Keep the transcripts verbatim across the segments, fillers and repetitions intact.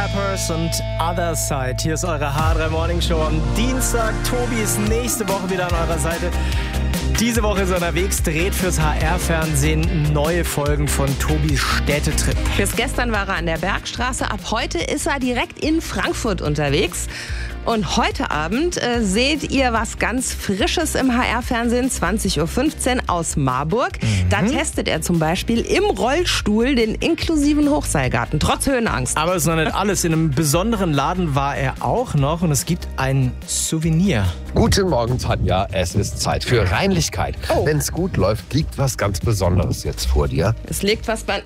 Peppers und Other Side. Hier ist eure H drei Morning Show am Dienstag. Tobi ist nächste Woche wieder an eurer Seite. Diese Woche ist er unterwegs, dreht fürs H R-Fernsehen neue Folgen von Tobis Städtetrip. Bis gestern war er an der Bergstraße, ab heute ist er direkt in Frankfurt unterwegs. Und heute Abend äh, seht ihr was ganz Frisches im H R-Fernsehen, zwanzig Uhr fünfzehn aus Marburg. Mhm. Da testet er zum Beispiel im Rollstuhl den inklusiven Hochseilgarten, trotz Höhenangst. Aber es ist noch nicht alles. In einem besonderen Laden war er auch noch und es gibt ein Souvenir. Guten Morgen, Tanja. Es ist Zeit für Reinlichkeit. Oh. Wenn es gut läuft, liegt was ganz Besonderes jetzt vor dir. Es liegt was bei...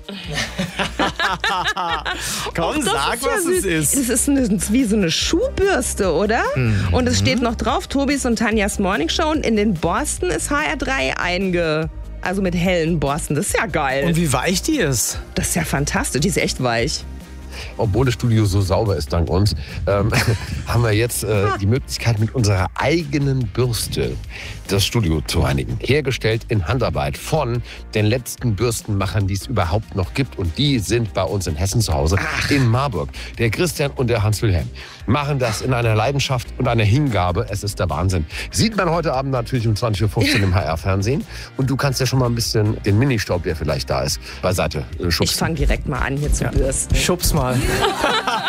Komm, Och, sag, ist ja was süß. es ist. Es ist eine, wie so eine Schuhbürste, oder? Mhm. Und es steht noch drauf, Tobis und Tanjas Morning Show. Und in den Borsten ist H R drei einge... Also mit hellen Borsten. Das ist ja geil. Und wie weich die ist. Das ist ja fantastisch. Die ist echt weich. Obwohl das Studio so sauber ist, dank uns, ähm, haben wir jetzt äh, die Möglichkeit, mit unserer eigenen Bürste das Studio zu reinigen. Hergestellt in Handarbeit von den letzten Bürstenmachern, die es überhaupt noch gibt. Und die sind bei uns in Hessen zu Hause, Ach. in Marburg. Der Christian und der Hans-Wilhelm machen das in einer Leidenschaft und einer Hingabe. Es ist der Wahnsinn. Sieht man heute Abend natürlich um zwanzig Uhr fünfzehn im H R-Fernsehen. Und du kannst ja schon mal ein bisschen den Ministaub, der vielleicht da ist, beiseite schubsen. Ich fange direkt mal an, hier zu ja. bürsten. Schubs mal.